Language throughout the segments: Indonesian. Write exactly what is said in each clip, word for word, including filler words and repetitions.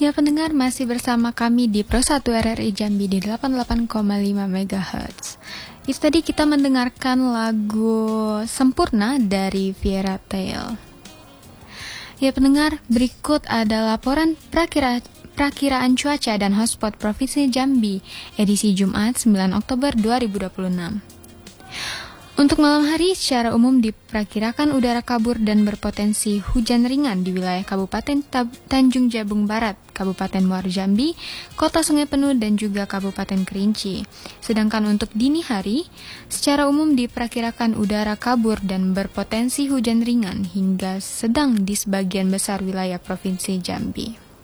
Ya pendengar, masih bersama kami di Pro satu R R I Jambi di delapan puluh delapan koma lima megahertz. Itu tadi kita mendengarkan lagu Sempurna dari Viera Tail. Ya pendengar, berikut ada laporan prakira, prakiraan cuaca dan hotspot Provinsi Jambi edisi Jumat sembilan Oktober dua ribu dua puluh enam. Untuk malam hari, secara umum diperkirakan udara kabur dan berpotensi hujan ringan di wilayah Kabupaten Tab- Tanjung Jabung Barat, Kabupaten Muaro Jambi, Kota Sungai Penuh, dan juga Kabupaten Kerinci. Sedangkan untuk dini hari, secara umum diperkirakan udara kabur dan berpotensi hujan ringan hingga sedang di sebagian besar wilayah Provinsi Jambi.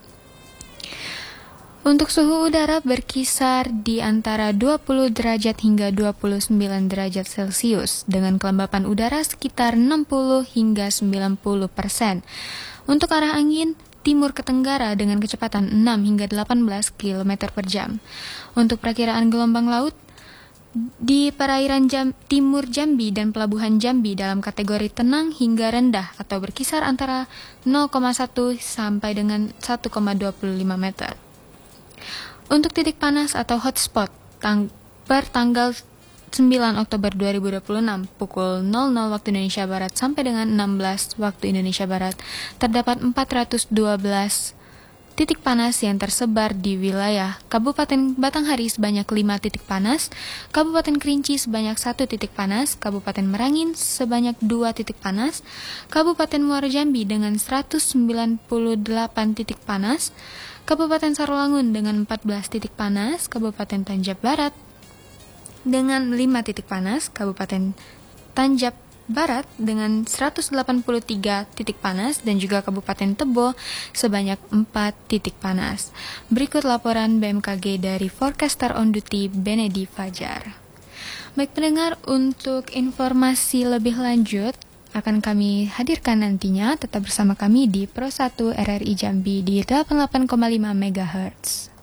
Untuk suhu udara berkisar di antara dua puluh derajat hingga dua puluh sembilan derajat Celcius dengan kelembapan udara sekitar enam puluh hingga sembilan puluh persen. Untuk arah angin timur ke tenggara dengan kecepatan enam hingga delapan belas kilometer per jam. Untuk perakiraan gelombang laut di perairan Jam, Timur Jambi dan Pelabuhan Jambi dalam kategori tenang hingga rendah atau berkisar antara nol koma satu sampai dengan satu koma dua lima meter. Untuk titik panas atau hotspot tang- per tanggal sembilan Oktober dua ribu dua puluh enam pukul nol nol waktu Indonesia Barat sampai dengan enam belas waktu Indonesia Barat terdapat empat ratus dua belas titik panas yang tersebar di wilayah Kabupaten Batanghari sebanyak lima titik panas, Kabupaten Kerinci sebanyak satu titik panas, Kabupaten Merangin sebanyak dua titik panas, Kabupaten Muaro Jambi dengan seratus sembilan puluh delapan titik panas, Kabupaten Sarolangun dengan empat belas titik panas, Kabupaten Tanjab Barat dengan lima titik panas, Kabupaten Tanjab Barat dengan seratus delapan puluh tiga titik panas, dan juga Kabupaten Tebo sebanyak empat titik panas. Berikut laporan B M K G dari Forecaster on Duty Benedi Fajar. Baik pendengar, untuk informasi lebih lanjut akan kami hadirkan nantinya. Tetap bersama kami di Pro satu R R I Jambi di delapan puluh delapan koma lima megahertz.